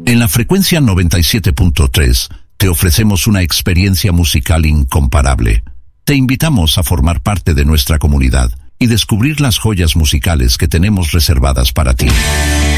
En la frecuencia 97.3 te ofrecemos una experiencia musical incomparable. Te invitamos a formar parte de nuestra comunidad y descubrir las joyas musicales que tenemos reservadas para ti.